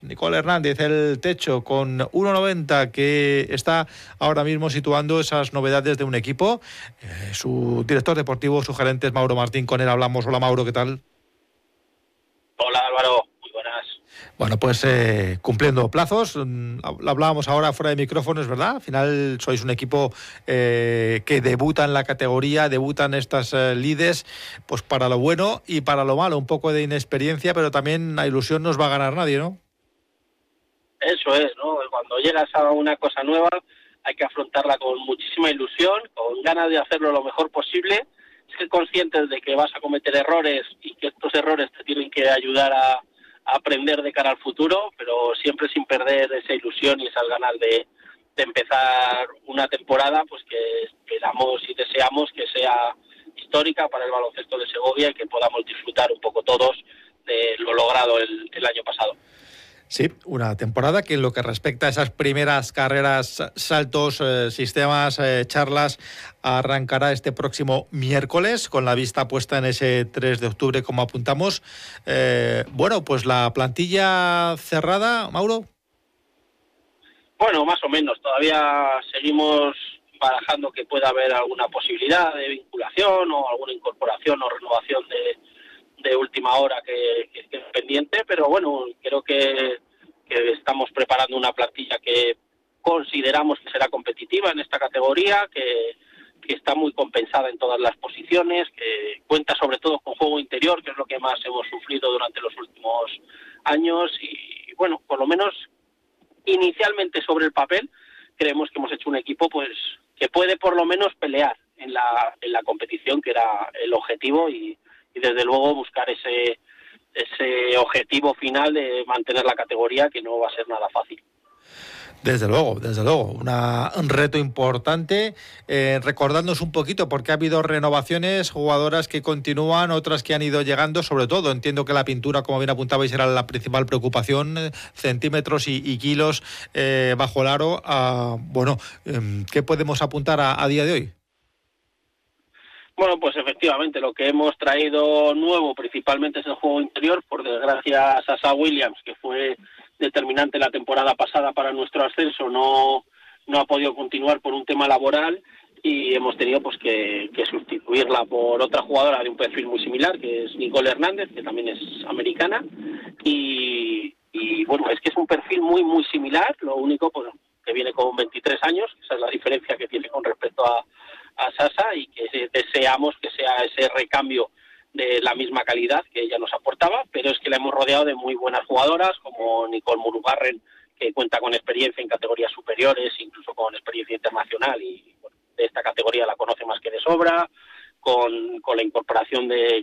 Nicole Hernández, el techo con 1,90, que está ahora mismo situando esas novedades de un equipo. Su director deportivo, su gerente es Mauro Martín, con él hablamos. Hola Mauro, ¿qué tal? Hola Álvaro, muy buenas. Bueno, pues cumpliendo plazos, hablábamos ahora fuera de micrófonos, ¿verdad? Al final sois un equipo que debuta en la categoría, debutan estas lides, pues para lo bueno y para lo malo, un poco de inexperiencia, pero también la ilusión no os va a ganar nadie, ¿no? Eso es, ¿no? Cuando llegas a una cosa nueva hay que afrontarla con muchísima ilusión, con ganas de hacerlo lo mejor posible, ser conscientes de que vas a cometer errores y que estos errores te tienen que ayudar a aprender de cara al futuro, pero siempre sin perder esa ilusión y esas ganas de empezar una temporada pues que esperamos y deseamos que sea histórica para el baloncesto de Segovia y que podamos disfrutar un poco todos de lo logrado el año pasado. Sí, una temporada que en lo que respecta a esas primeras carreras, saltos, sistemas, charlas, arrancará este próximo miércoles con la vista puesta en ese 3 de octubre, como apuntamos. Bueno, pues la plantilla cerrada, Mauro. Bueno, más o menos. Todavía seguimos barajando que pueda haber alguna posibilidad de vinculación o alguna incorporación o renovación de última hora que es pendiente, pero bueno, creo que estamos preparando una plantilla que consideramos que será competitiva en esta categoría, que está muy compensada en todas las posiciones, que cuenta sobre todo con juego interior, que es lo que más hemos sufrido durante los últimos años y bueno, por lo menos inicialmente sobre el papel creemos que hemos hecho un equipo pues que puede por lo menos pelear en la competición, que era el objetivo, y desde luego buscar ese objetivo final de mantener la categoría, que no va a ser nada fácil. Desde luego, un reto importante. Recordándonos un poquito, porque ha habido renovaciones, jugadoras que continúan, otras que han ido llegando, sobre todo, entiendo que la pintura, como bien apuntabais, era la principal preocupación, centímetros y kilos bajo el aro. Bueno, ¿qué podemos apuntar a día de hoy? Bueno, pues efectivamente, lo que hemos traído nuevo principalmente es el juego interior. Por desgracia, Sasha Williams, que fue determinante la temporada pasada para nuestro ascenso, no ha podido continuar por un tema laboral y hemos tenido pues que sustituirla por otra jugadora de un perfil muy similar, que es Nicole Hernández, que también es americana, y bueno, es que es un perfil muy similar, lo único pues que viene con 23 años, esa es la diferencia que tiene con respecto a Sasa, y que deseamos que sea ese recambio de la misma calidad que ella nos aportaba, pero es que la hemos rodeado de muy buenas jugadoras como Nicole Murugarren, que cuenta con experiencia en categorías superiores, incluso con experiencia internacional, y bueno, de esta categoría la conoce más que de sobra, con la incorporación de